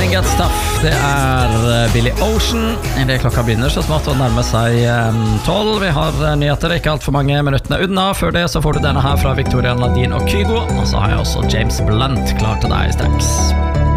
Get Stuff. Det Billy Ocean. Det klokka begynner så smått å nærme seg 12. Vi har nyheter, ikke alt for mange minuttene unna. Før det så får du denne her fra Victoria Nadine og Kygo. Og så har jeg også James Blunt klar til deg straks.